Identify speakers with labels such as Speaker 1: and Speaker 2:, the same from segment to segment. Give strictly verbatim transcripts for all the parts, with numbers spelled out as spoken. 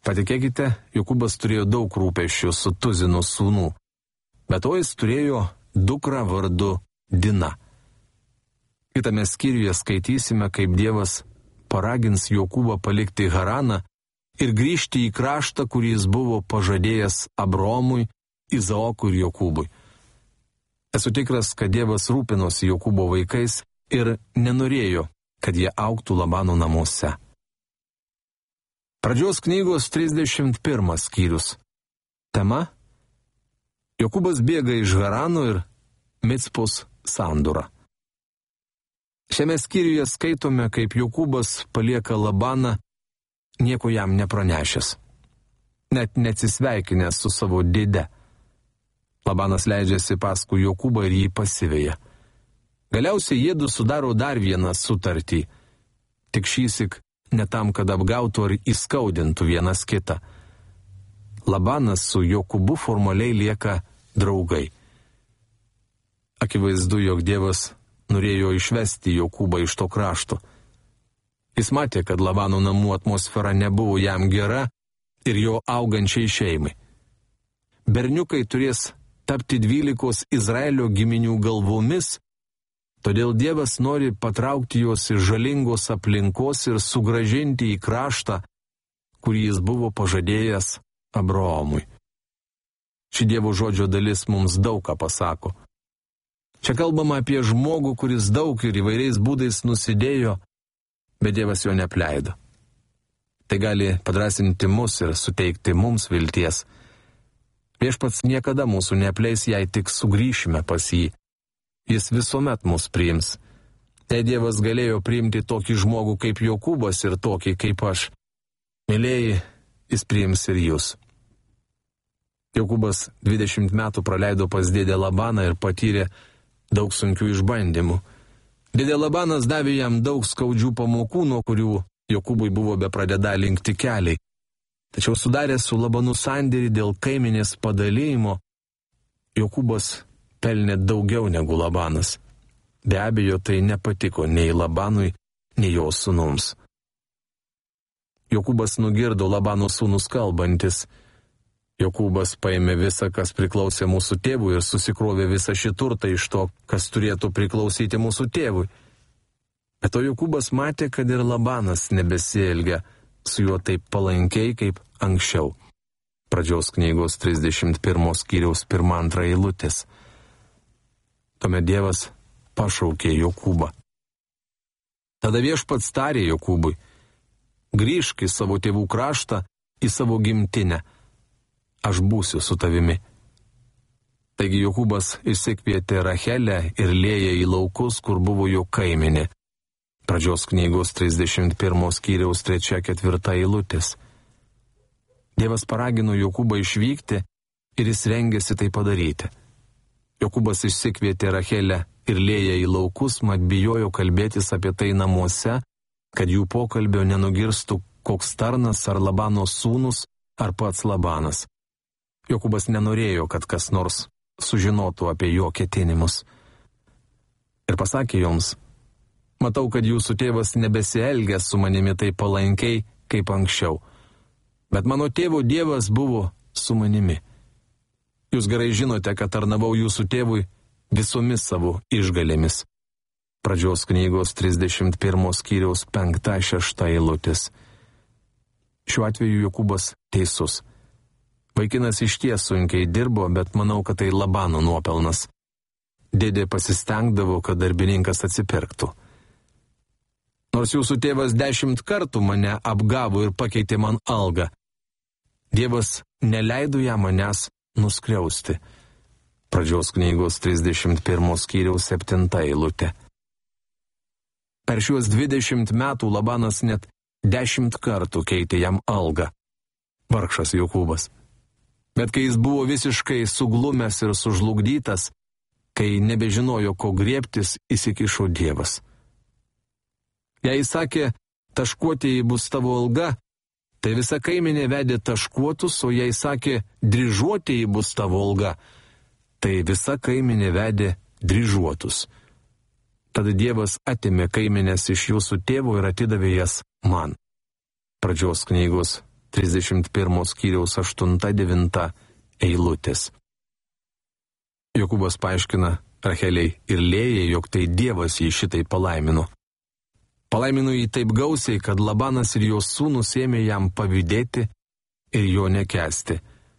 Speaker 1: Patikėkite, Jokūbas turėjo daug rūpesčių su tuzinu sūnų, bet to jis turėjo dukrą vardu Dina. Kitame skyriuje skaitysime, kaip Dievas paragins Jokūbą palikti Haraną ir grįžti į kraštą, kurį jis buvo pažadėjęs Abromui, Izaokui ir Jokūbui. Esu tikras, kad Dievas rūpinosi Jokūbo vaikais ir nenorėjo, kad jie augtų Labano namuose. Pradžios knygos trisdešimt pirmas skyrius. Tema: Jokūbas bėga iš Harano ir Micpos sandūra. Šiame skyriuje skaitome, kaip Jokūbas palieka Labaną, nieko jam nepranešęs, net neatsisveikinęs su savo dėde. Labanas leidžiasi paskui Jokūbą ir jį pasiveja. Galiausiai jiedu sudaro dar vieną sutartį, tik šįsyk ne tam, kad apgautų ar įskaudintų vienas kitą. Labanas su Jokūbu formaliai lieka draugai. Akivaizdu, jog Dievas norėjo išvesti Jokūbą iš to krašto. Jis matė, kad Labano namų atmosfera nebuvo jam gera ir jo augančiai šeimai. Berniukai turės tapti dvylikos Izraelio giminių galvomis, todėl Dievas nori patraukti juos iš žalingos aplinkos ir sugrąžinti į kraštą, kurį jis buvo pažadėjęs Abraomui. Ši Dievo žodžio dalis mums daug ką pasako. Čia kalbama apie žmogų, kuris daug ir įvairiais būdais nusidėjo, bet Dievas jo neapleido. Tai gali padrasinti mus ir suteikti mums vilties. Viešpats niekada mūsų neapleis, jei tik sugrįšime pas jį. Jis visuomet mus priims. Tai Dievas galėjo priimti tokį žmogų kaip Jokūbas ir tokį kaip aš. Mylėjai, jis priims ir jūs. Jokūbas dvidešimt metų praleido pas dėdę Labaną ir patyrė daug sunkių išbandymų. Dėdė Labanas davė jam daug skaudžių pamokų, nuo kurių Jokūbui buvo bepradeda linkti keliai. Tačiau sudaręs su Labanu sandėrį dėl kaiminės padalijimo, Jokūbas pelnė daugiau negu Labanas. Be abejo, tai nepatiko nei Labanui, nei jo sūnums. Jokūbas nugirdo Labano sūnus kalbantis. Jokūbas paėmė visą, kas priklausė mūsų tėvui ir susikrovė visą šį turtą iš to, kas turėtų priklausyti mūsų tėvui. Bet to Jokūbas matė, kad ir Labanas nebesielgia su juo taip palankiai kaip anksčiau. Pradžios knygos trisdešimt pirmas skyriaus pirma antra eilutės. Tuomet Dievas pašaukė Jokūbą. Tada Viešpats tarė Jokūbui: grįžk į savo tėvų kraštą, į savo gimtinę. Aš būsiu su tavimi. Taigi Jokūbas išsikvietė Rachelę ir Lėją į laukus, kur buvo jo kaiminė. Pradžios knygos trisdešimt pirmas skyriaus trečia ketvirta eilutės. Dievas paragino Jokūbą išvykti ir jis rengėsi tai padaryti. Jokūbas išsikvietė Rachelę ir Lėją į laukus, mat bijojo kalbėtis apie tai namuose, kad jų pokalbio nenugirstų koks tarnas ar Labano sūnus ar pats Labanas. Jokūbas nenorėjo, kad kas nors sužinotų apie jo ketinimus. Ir pasakė joms: matau, kad jūsų tėvas nebesielgia su manimi taip palankiai kaip anksčiau, bet mano tėvo Dievas buvo su manimi. Jūs gerai žinote, kad tarnavau jūsų tėvui visomis savo išgalėmis. Pradžios knygos trisdešimt pirmas skyriaus penkta šešta eilutės. Šiuo atveju Jokūbas teisus. Vaikinas išties sunkiai dirbo, bet manau, kad tai Labano nuopelnas. Dėdė pasistengdavo, kad darbininkas atsipirktų. Nors jūsų tėvas dešimt kartų mane apgavo ir pakeitė man algą, Dievas neleido jam manęs nuskriausti. Pradžios knygos trisdešimt pirmas skyriaus septinta eilutė. Per šiuos dvidešimt metų Labanas net dešimt kartų keitė jam algą. Vargšas Jokūbas. Bet kai jis buvo visiškai suglumęs ir sužlugdytas, kai nebežinojo, ko griebtis, įsikišo Dievas. Jei jis sakė, taškuotieji bus tavo alga, tai visa kaiminė vedė taškuotus, o jei sakė, dryžuotieji bus tavo alga, tai visa kaiminė vedė dryžuotus. Tada Dievas atėmė kaiminės iš jūsų tėvo ir atidavė jas man. Pradžios knygos trisdešimt pirmo skyriaus aštunta devinta eilutės. Jokūbas paaiškina Racheliai ir Lėjai, jog tai Dievas jį šitai palaimino. Palaimino jį taip gausiai, kad Labanas ir jos sūnus ėmė jam pavydėti ir jo nekęsti.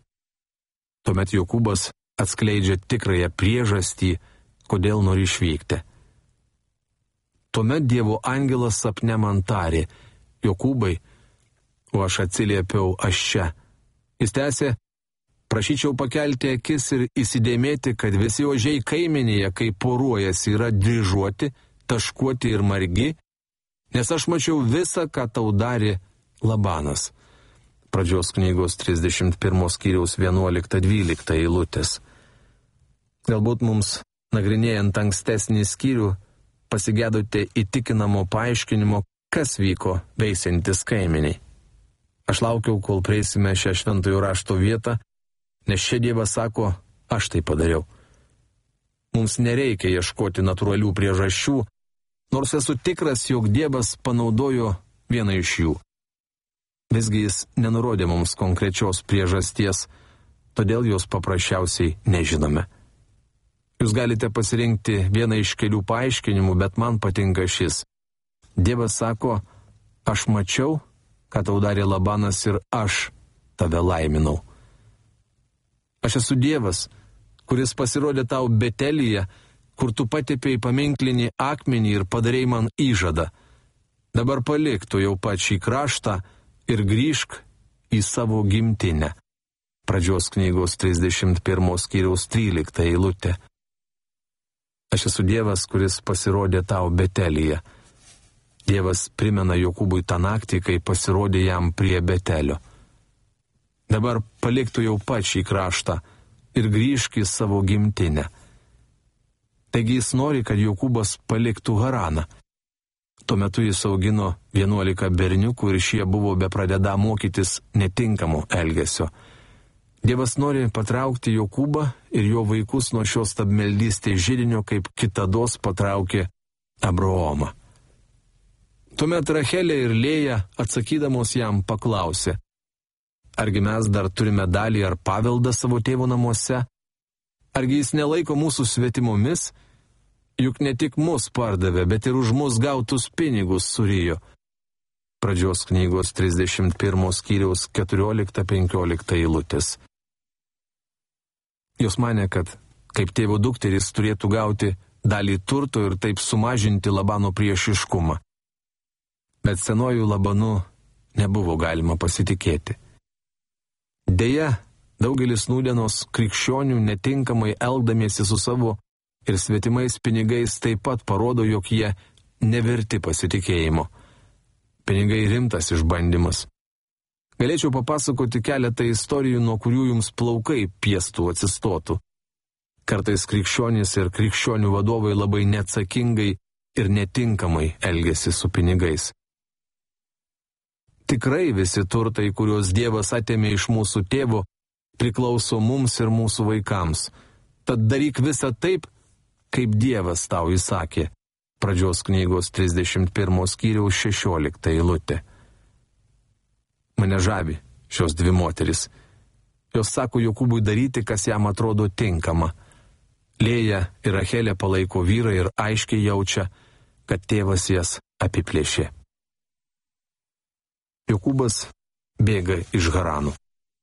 Speaker 1: Tuomet Jokūbas atskleidžia tikrąją priežastį, kodėl nori išvykti. Tuomet Dievo angelas sapne man tarė: Jokūbai, o aš atsiliepiau: aš čia. Jis tęsė: prašyčiau pakelti akis ir įsidėmėti, kad visi ožiai kaimenėje, kai poruojasi, yra dryžuoti, taškuoti ir margi, nes aš mačiau visą, ką tau darė Labanas. Pradžios knygos trisdešimt pirmo skyriaus vienuolikta dvylikta eilutės. Galbūt mums, nagrinėjant ankstesnį skyrių, pasigėdote įtikinamo paaiškinimo, kas vyko veisiantis kaimeniai. Aš laukiau, kol prieisime šią šventojo rašto vietą, nes čia Dievas sako: aš tai padariau. Mums nereikia ieškoti natūralių priežasčių, nors esu tikras, jog Dievas panaudojo vieną iš jų. Visgi jis nenurodė mums konkrečios priežasties, todėl jos paprasčiausiai nežinome. Jūs galite pasirinkti vieną iš kelių paaiškinimų, bet man patinka šis. Dievas sako: aš mačiau, ką tau darė Labanas, ir aš tave laiminau. Aš esu Dievas, kuris pasirodė tau Betelyje, kur tu patepėjai paminklinį akmenį ir padarėjai man įžadą. Dabar palik tu jau pat šį kraštą ir grįžk į savo gimtinę. Pradžios knygos trisdešimt pirmo skyriaus trylikta eilutė. Aš esu Dievas, kuris pasirodė tau Betelyje. Dievas primena Jokūbui tą naktį, kai pasirodė jam prie Betelio. Dabar paliktų jau pat šį kraštą ir grįžk į savo gimtinę. Taigi jis nori, kad Jokūbas paliktų Haraną. Tuo metu jis augino vienuolika berniukų ir šie buvo bepradedą mokytis netinkamo elgesio. Dievas nori patraukti Jokūbą ir jo vaikus nuo šios stabmeldystės židinio, kaip kitados patraukė Abraomą. Tuomet Rachelė ir Lėja, atsakydamos jam, paklausė: argi mes dar turime dalį ar paveldą savo tėvo namuose? Argi jis nelaiko mūsų svetimomis? Juk ne tik mus pardavė, bet ir už mus gautus pinigus surijo. Pradžios knygos trisdešimt pirmo skyriaus keturiolikta penkiolikta eilutės. Jos manė, kad kaip tėvo dukteris turėtų gauti dalį turto ir taip sumažinti Labano priešiškumą. Bet senojų Labanu nebuvo galima pasitikėti. Deja, daugelis nūdienos krikščionių netinkamai elgdamiesi su savo ir svetimais pinigais taip pat parodo, jog jie neverti pasitikėjimo. Pinigai rimtas išbandymas. Galėčiau papasakoti keletą istorijų, nuo kurių jums plaukai piestų atsistotų. Kartais krikščionys ir krikščionių vadovai labai neatsakingai ir netinkamai elgesi su pinigais. Tikrai visi turtai, kuriuos Dievas atėmė iš mūsų tėvo, priklauso mums ir mūsų vaikams. Tad daryk visą taip, kaip Dievas tau įsakė. Pradžios knygos trisdešimt pirmo skyriaus šešiolikta eilutė. Mane žavi šios dvi moteris. Jos sako Jokūbui daryti, kas jam atrodo tinkama. Lėja ir Rachelė palaiko vyrą ir aiškiai jaučia, kad tėvas jas apiplėšė. Jokūbas bėga iš Harano.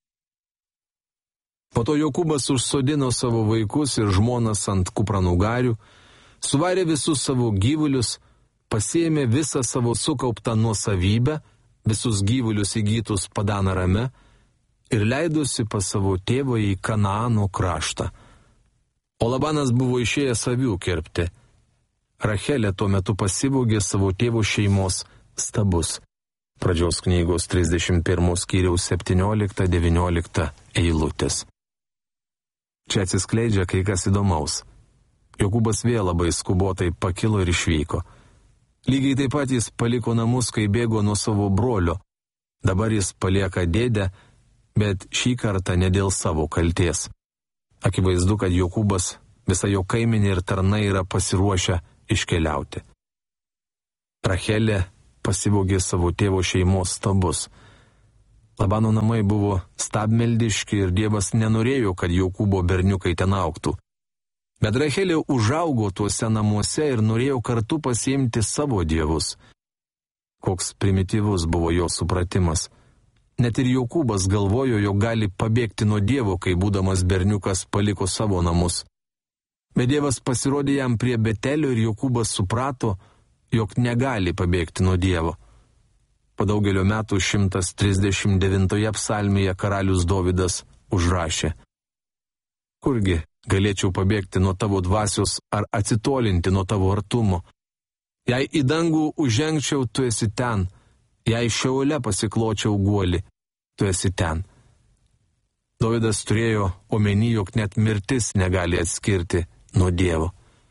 Speaker 1: Po to Jokūbas užsodino savo vaikus ir žmonas ant kupranugarių, suvarė visus savo gyvulius, pasiėmė visą savo sukauptą nuosavybę, visus gyvulius įgytus Padanarame ir leidosi pas savo tėvą į Kanaano kraštą. O Labanas buvo išėjęs avių kirpti. Rachelė tuo metu pasivogė savo tėvo šeimos stabus. Pradžios knygos trisdešimt pirmo skyriaus septyniolikta devyniolikta eilutės. Čia atsiskleidžia kai kas įdomaus. Jokūbas vėl labai skubotai pakilo ir išvyko. Lygiai taip pat jis paliko namus, kai bėgo nuo savo brolio. Dabar jis palieka dėdę, bet šį kartą ne dėl savo kalties. Akivaizdu, kad Jokūbas, visa jo kaimenė ir tarnai yra pasiruošę iškeliauti. Rachelė pasivogė savo tėvo šeimos stabus. Labano namai buvo stabmeldiški ir Dievas nenorėjo, kad Jokūbo berniukai ten augtų. Bet Rachelė užaugo tuose namuose ir norėjo kartu pasiimti savo dievus. Koks primityvus buvo jo supratimas. Net ir Jokūbas galvojo, jog gali pabėgti nuo Dievo, kai būdamas berniukas paliko savo namus. Bet Dievas pasirodė jam prie Betelio ir Jokūbas suprato, jog negali pabėgti nuo Dievo. Po daugelio metų šimtas trisdešimt devintoje psalmėje karalius Dovydas užrašė: Kurgi galėčiau pabėgti nuo tavo dvasios ar atsitolinti nuo tavo artumo? Jei į dangų užžengčiau, tu esi ten, jei šeole pasikločiau guolį, tu esi ten. Dovydas turėjo omeny, jog net mirtis negali atskirti nuo Dievo.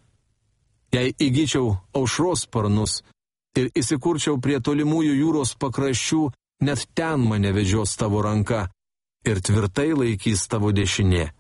Speaker 1: Jei įgyčiau aušros sparnus ir įsikurčiau prie tolimųjų jūros pakraščių, net ten mane vedžios tavo ranka ir tvirtai laikys tavo dešinė.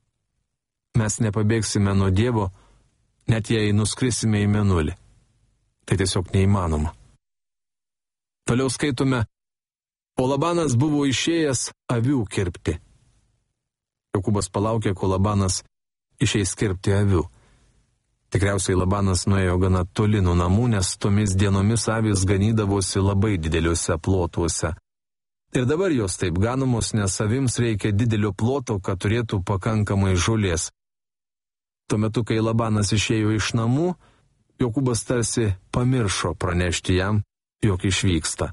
Speaker 1: Mes nepabėgsime nuo Dievo, net jei nuskrisime į mėnulį. Tai tiesiog neįmanoma. Toliau skaitome, o Labanas buvo išėjęs avių kirpti. Jokūbas palaukė, kol Labanas išeis kirpti avių. Tikriausiai Labanas nuėjo gana toli nuo namų, nes tomis dienomis avys ganydavosi labai dideliuose plotuose. Ir dabar jos taip ganamos, nes avims reikia didelio ploto, kad turėtų pakankamai žolės. Tuo metu, kai Labanas išėjo iš namų, Jokūbas tarsi pamiršo pranešti jam, jog išvyksta.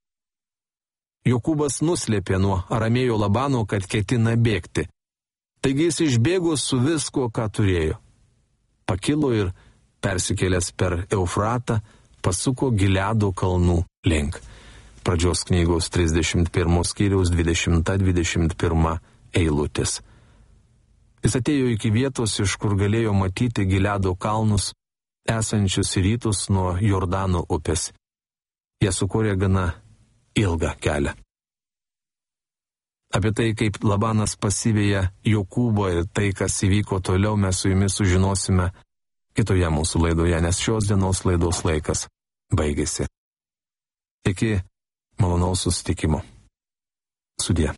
Speaker 1: Jokūbas nuslėpė nuo aramėjo Labano, kad ketina bėgti. Taigi jis išbėgo su visko, ką turėjo. Pakilo ir, persikėlęs per Eufratą, pasuko Gileado kalnų link. Pradžios knygos trisdešimt pirmos skyriaus dvidešimta dvidešimt pirma eilutės. Jis atėjo iki vietos, iš kur galėjo matyti Gileado kalnus, esančius į rytus nuo Jordano upės. Jie sukūrė gana ilgą kelią. Apie tai, kaip Labanas pasiveja Jokūbo ir tai, kas įvyko toliau, mes su jumis sužinosime kitoje mūsų laidoje, nes šios dienos laidos laikas baigėsi. Iki malonaus susitikimo. Sudie.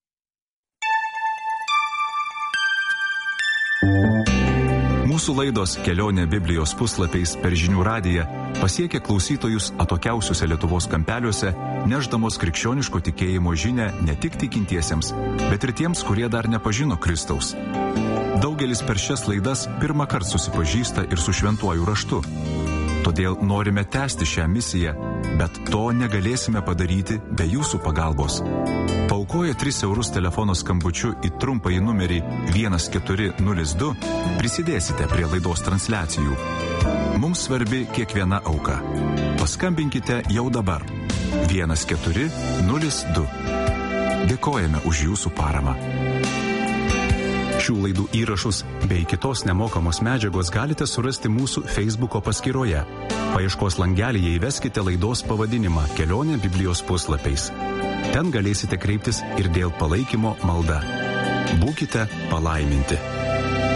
Speaker 2: Mūsų laidos Kelionė Biblijos puslapiais per Žinių radiją pasiekia klausytojus atokiausiuose Lietuvos kampeliuose, nešdamos krikščioniško tikėjimo žinią ne tik tikintiesiems, bet ir tiems, kurie dar nepažino Kristaus. Daugelis per šias laidas pirmą kartą susipažįsta ir su šventuoju raštu. Todėl norime tęsti šią misiją, bet to negalėsime padaryti be jūsų pagalbos. Paaukoję tris eurus telefono skambučiu į trumpąjį numerį vienas keturi nulis du prisidėsite prie laidos transliacijų. Mums svarbi kiekviena auka. Paskambinkite jau dabar. vienas keturi nulis du. Dėkojame už jūsų paramą. Šių laidų įrašus bei kitos nemokamos medžiagos galite surasti mūsų Facebooko paskyroje. Paieškos langelyje įveskite laidos pavadinimą Kelionė Biblijos puslapiais. Ten galėsite kreiptis ir dėl palaikymo malda. Būkite palaiminti.